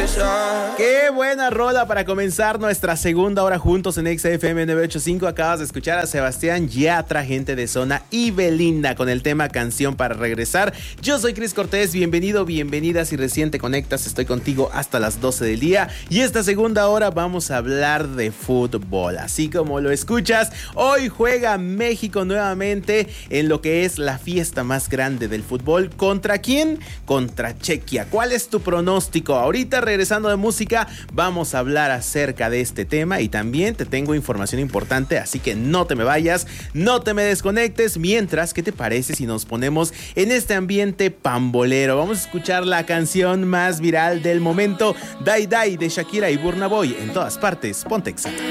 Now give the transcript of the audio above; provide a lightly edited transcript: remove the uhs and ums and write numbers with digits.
Qué buena rola para comenzar nuestra segunda hora juntos en XFM 985. Acabas de escuchar a Sebastián Yatra, Gente de Zona y Belinda con el tema Canción para Regresar. Yo soy Cris Cortés, bienvenido, bienvenida. Si recién te conectas, estoy contigo hasta las 12 del día. Y esta segunda hora vamos a hablar de fútbol. Así como lo escuchas, hoy juega México nuevamente en lo que es la fiesta más grande del fútbol. ¿Contra quién? Contra Chequia. ¿Cuál es tu pronóstico? Ahorita, regresando de música, vamos a hablar acerca de este tema y también te tengo información importante, así que no te me vayas, no te me desconectes. Mientras, ¿qué te parece si nos ponemos en este ambiente pambolero? Vamos a escuchar la canción más viral del momento, Dai Dai de Shakira y Burna Boy. En todas partes, ponte Exa.